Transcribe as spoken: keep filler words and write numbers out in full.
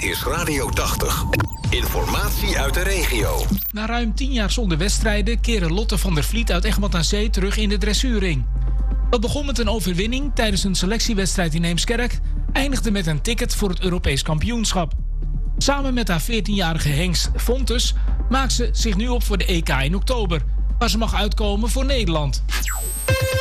is Radio tachtig. Informatie uit de regio. Na ruim tien jaar zonder wedstrijden keren Lotte van der Vliet uit Egmond aan Zee terug in de dressuurring. Dat begon met een overwinning tijdens een selectiewedstrijd in Heemskerk, eindigde met een ticket voor het Europees kampioenschap. Samen met haar veertienjarige hengst Fontes maakt ze zich nu op voor de E K in oktober, waar ze mag uitkomen voor Nederland.